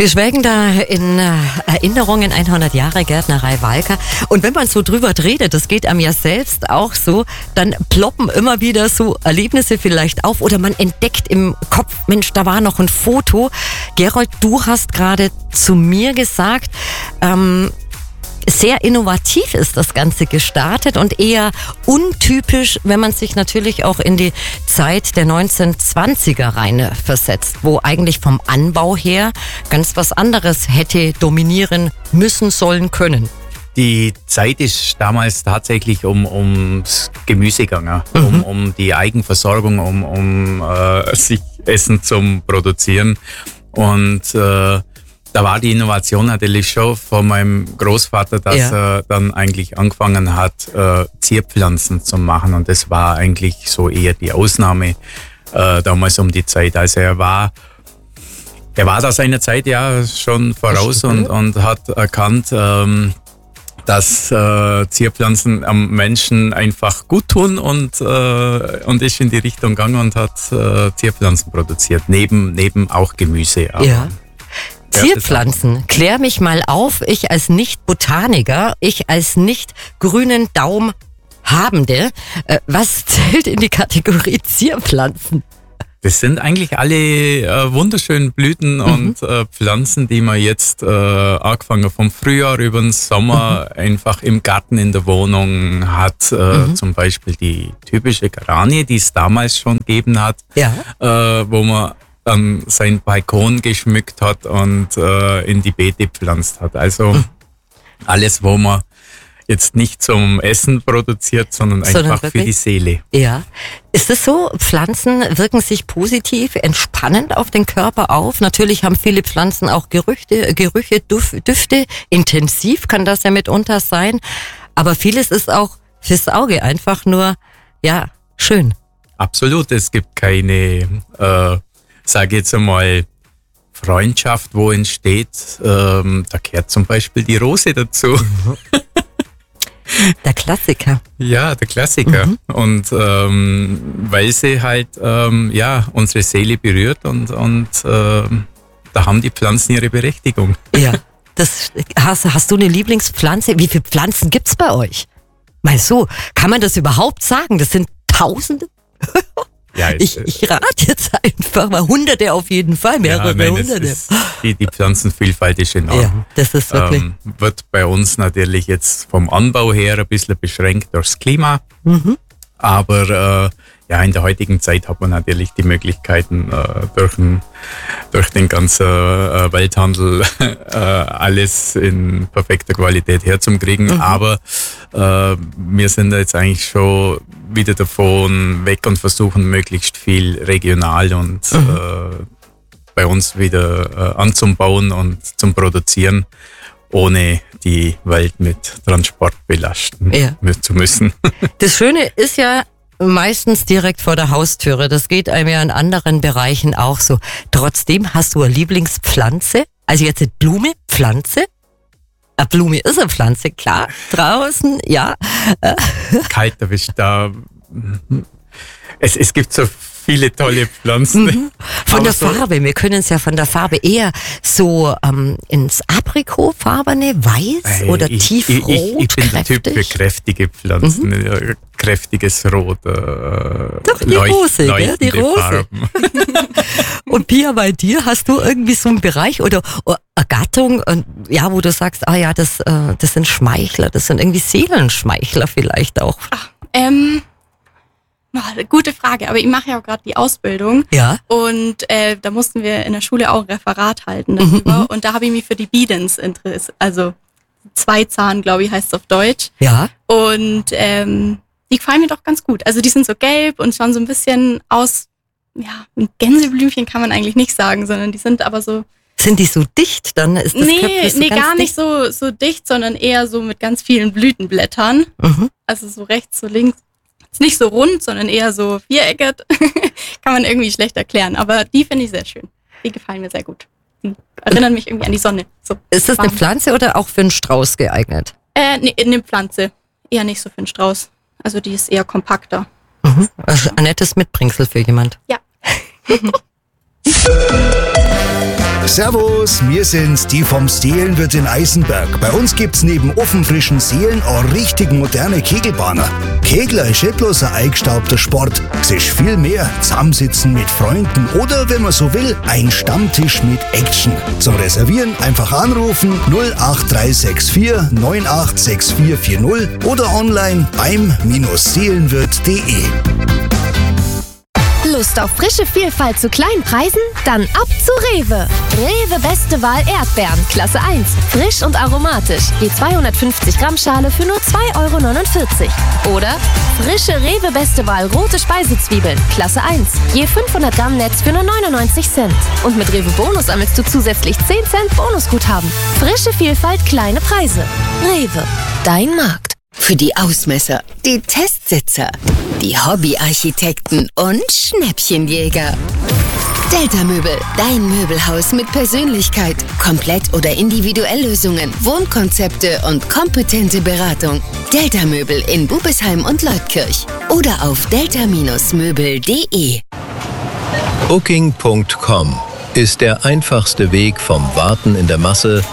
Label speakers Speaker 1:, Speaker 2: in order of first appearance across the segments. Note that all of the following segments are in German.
Speaker 1: Wir schwelgen da in Erinnerungen 100 Jahre Gärtnerei Walker. Und wenn man so drüber redet, das geht einem ja selbst auch so, dann ploppen immer wieder so Erlebnisse vielleicht auf oder man entdeckt im Kopf, Mensch, da war noch ein Foto. Gerold, du hast gerade zu mir gesagt, sehr innovativ ist das Ganze gestartet und eher untypisch, wenn man sich natürlich auch in die Zeit der 1920er rein versetzt, wo eigentlich vom Anbau her ganz was anderes hätte dominieren müssen, sollen, können.
Speaker 2: Die Zeit ist damals tatsächlich ums Gemüse gegangen, um die Eigenversorgung, um sich Essen zum Produzieren. Und da war die Innovation natürlich schon von meinem Großvater, dass er dann eigentlich angefangen hat, Zierpflanzen zu machen. Und das war eigentlich so eher die Ausnahme damals um die Zeit. Also er war da seiner Zeit ja schon voraus und hat erkannt, dass Zierpflanzen am Menschen einfach gut tun und ist in die Richtung gegangen und hat Zierpflanzen produziert, neben auch Gemüse.
Speaker 1: Ja. Zierpflanzen, klär mich mal auf, ich als Nicht-Botaniker, ich als nicht-grünen Daumen Habende, was zählt in die Kategorie Zierpflanzen?
Speaker 2: Das sind eigentlich alle wunderschönen Blüten und Pflanzen, die man jetzt angefangen vom Frühjahr über den Sommer einfach im Garten in der Wohnung hat. Zum Beispiel die typische Geranie, die es damals schon gegeben hat, wo man dann seinen Balkon geschmückt hat und in die Beete pflanzt hat. Also alles, wo man jetzt nicht zum Essen produziert, sondern einfach für die Seele. Ja.
Speaker 1: Ist es so, Pflanzen wirken sich positiv, entspannend auf den Körper auf? Natürlich haben viele Pflanzen auch Gerüche, Düfte. Intensiv kann das ja mitunter sein. Aber vieles ist auch fürs Auge einfach nur, schön.
Speaker 2: Absolut. Es gibt keine, sage jetzt einmal, Freundschaft, wo entsteht. Da gehört zum Beispiel die Rose dazu.
Speaker 1: Der Klassiker.
Speaker 2: Ja, der Klassiker. Und weil sie halt unsere Seele berührt und da haben die Pflanzen ihre Berechtigung.
Speaker 1: Ja, hast du eine Lieblingspflanze? Wie viele Pflanzen gibt's bei euch? Mal so, kann man das überhaupt sagen? Das sind Tausende? Ja, ich rate jetzt einfach mal Hunderte auf jeden Fall, mehrere Hunderte.
Speaker 2: Die Pflanzenvielfalt ist enorm.
Speaker 1: Ja, das ist wirklich.
Speaker 2: Wird bei uns natürlich jetzt vom Anbau her ein bisschen beschränkt durchs Klima. Aber in der heutigen Zeit hat man natürlich die Möglichkeiten, durch den ganzen Welthandel alles in perfekter Qualität herzukriegen. Aber wir sind jetzt eigentlich schon wieder davon weg und versuchen möglichst viel regional und bei uns wieder anzubauen und zum Produzieren, ohne die Welt mit Transport belasten zu müssen.
Speaker 1: Das Schöne ist ja meistens direkt vor der Haustüre. Das geht einem ja in anderen Bereichen auch so. Trotzdem hast du eine Lieblingspflanze? Also jetzt eine Blume, Pflanze? Eine Blume ist eine Pflanze, klar. Draußen, ja.
Speaker 2: Kalt erwischt da. Es gibt so viele tolle Pflanzen.
Speaker 1: Von der Farbe, wir können es ja von der Farbe eher so ins Aprikotfarbene, weiß oder tiefrot,
Speaker 2: ich bin der Typ für kräftige Pflanzen, kräftiges Rot,
Speaker 1: doch, die Rose, gell? Die Rose.
Speaker 2: Farben.
Speaker 1: Und Pia, bei dir hast du irgendwie so einen Bereich oder eine Gattung, wo du sagst, das sind Schmeichler, das sind irgendwie Seelenschmeichler vielleicht auch.
Speaker 3: Gute Frage, aber ich mache ja auch gerade die Ausbildung.
Speaker 1: Ja.
Speaker 3: Und da mussten wir in der Schule auch ein Referat halten darüber. Und da habe ich mich für die Bidens interessiert. Also Zweizahn, glaube ich, heißt es auf Deutsch.
Speaker 1: Ja.
Speaker 3: Und die gefallen mir doch ganz gut. Also die sind so gelb und schauen so ein bisschen aus, ein Gänseblümchen kann man eigentlich nicht sagen, sondern die sind aber so.
Speaker 1: Sind die so dicht? Dann ist das
Speaker 3: Nee, gar nicht so dicht, sondern eher so mit ganz vielen Blütenblättern. Also so rechts, so links. Ist nicht so rund, sondern eher so viereckig. Kann man irgendwie schlecht erklären. Aber die finde ich sehr schön. Die gefallen mir sehr gut. Die erinnern mich irgendwie an die Sonne. So.
Speaker 1: Ist das eine Pflanze oder auch für einen Strauß geeignet?
Speaker 3: Nee, eine Pflanze. Eher nicht so für einen Strauß. Also die ist eher kompakter.
Speaker 1: Also ein nettes Mitbringsel für jemand.
Speaker 3: Ja.
Speaker 4: Servus, wir sind's, die vom Seelenwirt in Eisenberg. Bei uns gibt's neben ofenfrischen Seelen auch richtig moderne Kegelbahner. Kegler ist nicht bloß ein eingestaubter Sport. Es ist viel mehr. Zusammensitzen mit Freunden oder, wenn man so will, ein Stammtisch mit Action. Zum Reservieren einfach anrufen 08364 986440 oder online beim-seelenwirt.de.
Speaker 5: Lust auf frische Vielfalt zu kleinen Preisen? Dann ab zu Rewe. Rewe Beste Wahl Erdbeeren, Klasse 1. Frisch und aromatisch. Je 250 Gramm Schale für nur 2,49 €. Oder frische Rewe Beste Wahl rote Speisezwiebeln, Klasse 1. Je 500 Gramm Netz für nur 99 Cent. Und mit Rewe Bonus sammelst du zusätzlich 10 Cent Bonusguthaben. Frische Vielfalt, kleine Preise. Rewe, dein Markt.
Speaker 6: Für die Ausmesser, die Testsitzer, die Hobbyarchitekten und Schnäppchenjäger. Delta Möbel, dein Möbelhaus mit Persönlichkeit, Komplett- oder Individuelllösungen, Wohnkonzepte und kompetente Beratung. Delta Möbel in Bubesheim und Leutkirch oder auf delta-möbel.de.
Speaker 7: Booking.com ist der einfachste Weg vom Warten in der Masse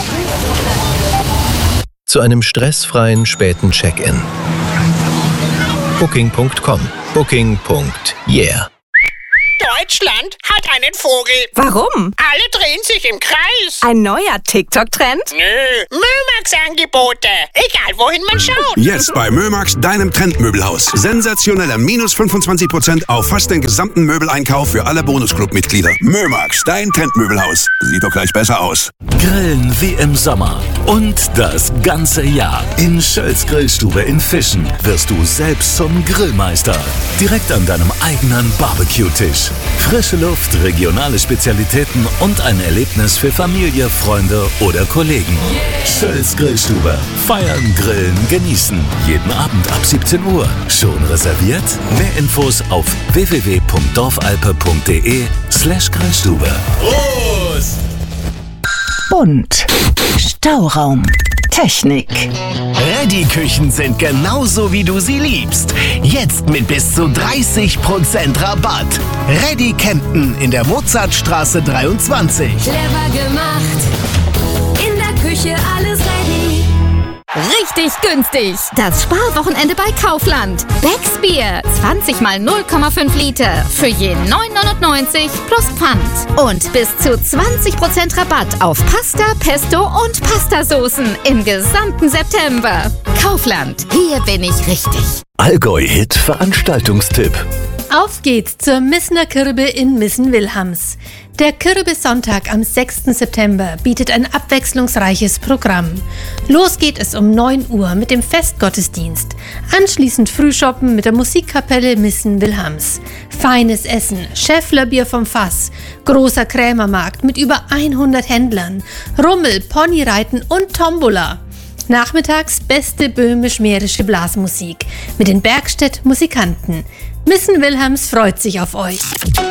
Speaker 7: zu einem stressfreien späten Check-in. Booking.com. Booking.yeah.
Speaker 8: Deutschland hat einen Vogel.
Speaker 9: Warum?
Speaker 8: Alle drehen sich im Kreis.
Speaker 9: Ein neuer TikTok-Trend?
Speaker 8: Nö, Mömax-Angebote. Egal, wohin man schaut.
Speaker 10: Jetzt bei Mömax, deinem Trendmöbelhaus. Sensationeller minus 25% auf fast den gesamten Möbeleinkauf für alle Bonusclub-Mitglieder. Mömax, dein Trendmöbelhaus. Sieht doch gleich besser aus.
Speaker 11: Grillen wie im Sommer und das ganze Jahr. In Schölz Grillstube in Fischen wirst du selbst zum Grillmeister. Direkt an deinem eigenen Barbecue-Tisch. Frische Luft, regionale Spezialitäten und ein Erlebnis für Familie, Freunde oder Kollegen. Schölz Grillstube. Feiern, grillen, genießen. Jeden Abend ab 17 Uhr. Schon reserviert? Mehr Infos auf www.dorfalpe.de/Grillstube.
Speaker 12: Prost! Bunt. Stauraum. Technik.
Speaker 13: Ready-Küchen sind genauso, wie du sie liebst. Jetzt mit bis zu 30% Rabatt. Ready Kempten in der Mozartstraße 23.
Speaker 5: Clever gemacht. In der Küche alles ready.
Speaker 14: Richtig günstig. Das Sparwochenende bei Kaufland. Becksbier. 20 mal 0,5 Liter. Für je 9,99 plus Pfand. Und bis zu 20% Rabatt auf Pasta, Pesto und Pastasoßen im gesamten September. Kaufland. Hier bin ich richtig.
Speaker 11: Allgäu-Hit Veranstaltungstipp.
Speaker 15: Auf geht's zur Missner Kirbe in Missen-Wilhelms. Der Kirbe-Sonntag am 6. September bietet ein abwechslungsreiches Programm. Los geht es um 9 Uhr mit dem Festgottesdienst. Anschließend Frühshoppen mit der Musikkapelle Missen-Wilhelms. Feines Essen, Schäfflerbier vom Fass, großer Krämermarkt mit über 100 Händlern, Rummel, Ponyreiten und Tombola. Nachmittags beste böhmisch-mährische Blasmusik mit den Bergstedt Musikanten. Missen-Wilhelms freut sich auf euch.